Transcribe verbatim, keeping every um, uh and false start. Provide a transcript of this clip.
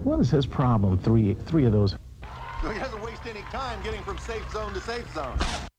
What is his problem? Three, three of those. So he doesn't waste any time getting from safe zone to safe zone.